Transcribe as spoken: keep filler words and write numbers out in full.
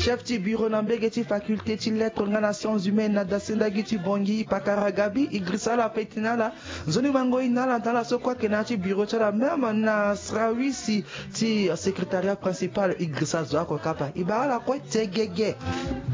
chef ti bureau nambege ti faculté ti lettres nga na sciences humaines na dasendagi ti bongi pakaragabi Idrissa la petinala zoni mango inala tala sokwa kena ti bureau ti la même na srawisi ti secrétariat principal Idrissa Zouako kapa ibara la kwa tegege